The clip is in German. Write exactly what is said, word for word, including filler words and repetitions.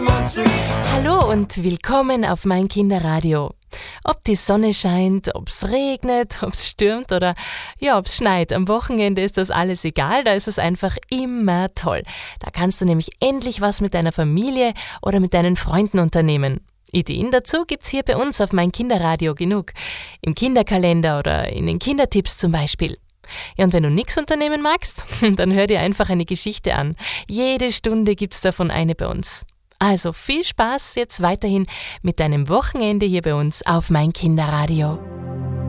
Hallo und willkommen auf mein Kinderradio. Ob die Sonne scheint, ob's regnet, ob's stürmt oder ja, ob's schneit, am Wochenende ist das alles egal, da ist es einfach immer toll. Da kannst du nämlich endlich was mit deiner Familie oder mit deinen Freunden unternehmen. Ideen dazu gibt's hier bei uns auf mein Kinderradio genug. Im Kinderkalender oder in den Kindertipps zum Beispiel. Ja, und wenn du nichts unternehmen magst, dann hör dir einfach eine Geschichte an. Jede Stunde gibt's davon eine bei uns. Also viel Spaß jetzt weiterhin mit deinem Wochenende hier bei uns auf mein Kinderradio.